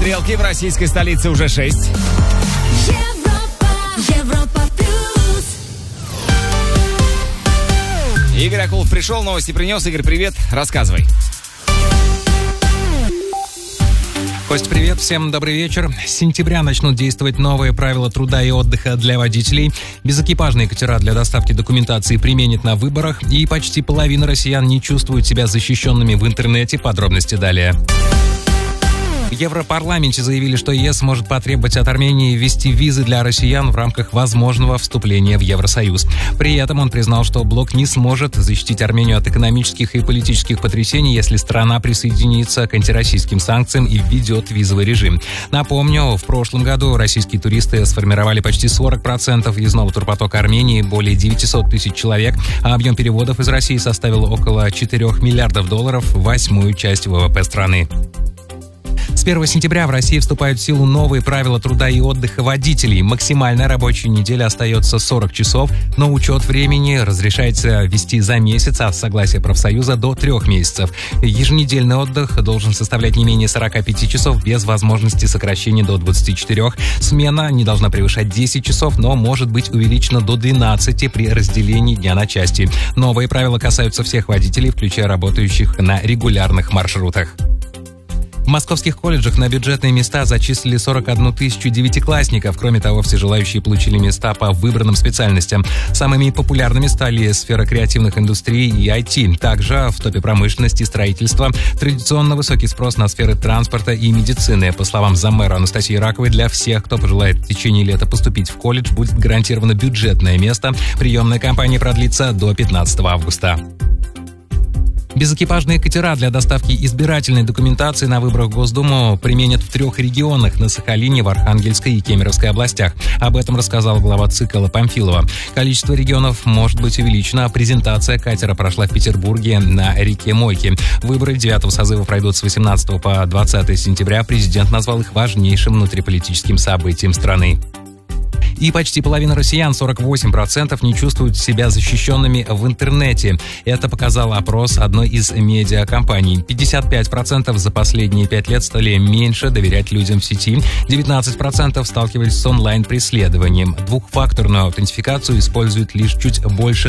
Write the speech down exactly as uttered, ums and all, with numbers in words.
Стрелки в российской столице уже шесть. Европа, Европа плюс. Игорь Акулов пришел, новости принес. Игорь, привет, рассказывай. Кость, привет, всем добрый вечер. С сентября начнут действовать новые правила труда и отдыха для водителей. Безэкипажные катера для доставки документации применят на выборах, и почти половина россиян не чувствуют себя защищенными в интернете. Подробности далее. В Европарламенте заявили, что ЕС может потребовать от Армении ввести визы для россиян в рамках возможного вступления в Евросоюз. При этом он признал, что блок не сможет защитить Армению от экономических и политических потрясений, если страна присоединится к антироссийским санкциям и введет визовый режим. Напомню, в прошлом году российские туристы сформировали почти сорок процентов въездного турпотока Армении, более девятьсот тысяч человек, а объем переводов из России составил около четырёх миллиардов долларов, восьмую часть ВВП страны. С первого сентября в России вступают в силу новые правила труда и отдыха водителей. Максимальная рабочая неделя остается сорок часов, но учет времени разрешается вести за месяц, а с согласия профсоюза до трех месяцев. Еженедельный отдых должен составлять не менее сорок пять часов без возможности сокращения до двадцати четырёх. Смена не должна превышать десять часов, но может быть увеличена до двенадцати при разделении дня на части. Новые правила касаются всех водителей, включая работающих на регулярных маршрутах. В московских колледжах на бюджетные места зачислили сорок одну тысячу девятиклассников. Кроме того, все желающие получили места по выбранным специальностям. Самыми популярными стали сфера креативных индустрий и ай ти. Также в топе промышленности и строительства. Традиционно высокий спрос на сферы транспорта и медицины. По словам заммэра Анастасии Раковой, для всех, кто пожелает в течение лета поступить в колледж, будет гарантировано бюджетное место. Приемная кампания продлится до пятнадцатого августа. Безэкипажные катера для доставки избирательной документации на выборах в Госдуму применят в трех регионах – на Сахалине, в Архангельской и Кемеровской областях. Об этом рассказал глава ЦИК Алла Памфилова. Количество регионов может быть увеличено. Презентация катера прошла в Петербурге на реке Мойке. Выборы девятого созыва пройдут с восемнадцатого по двадцатое сентября. Президент назвал их важнейшим внутриполитическим событием страны. И почти половина россиян, сорок восемь процентов, не чувствуют себя защищенными в интернете. Это показал опрос одной из медиакомпаний. пятьдесят пять процентов за последние пять лет стали меньше доверять людям в сети. девятнадцать процентов сталкивались с онлайн-преследованием. Двухфакторную аутентификацию используют лишь чуть больше